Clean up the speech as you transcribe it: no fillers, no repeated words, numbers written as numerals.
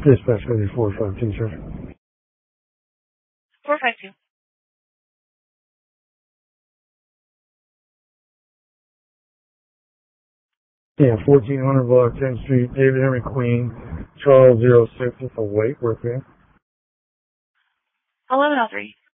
Dispatch 452, sir. 452. Yeah, 1400 block, 10th Street, David Henry Queen, Charles 06, it's a White, work there. 1103.